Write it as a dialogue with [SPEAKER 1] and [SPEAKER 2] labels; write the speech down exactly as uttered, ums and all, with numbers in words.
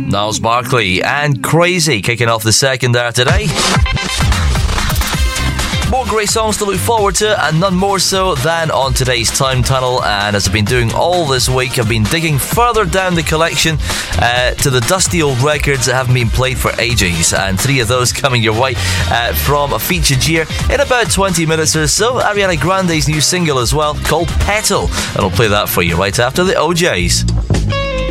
[SPEAKER 1] Niles Barkley and Crazy kicking off the second hour today. More great songs to look forward to, and none more so than on today's Time Tunnel. And as I've been doing all this week, I've been digging further down the collection uh, to the dusty old records that haven't been played for ages, and three of those coming your way uh, from a featured year in about twenty minutes or so. Ariana Grande's new single as well, called Petal, and I'll play that for you right after the O Js.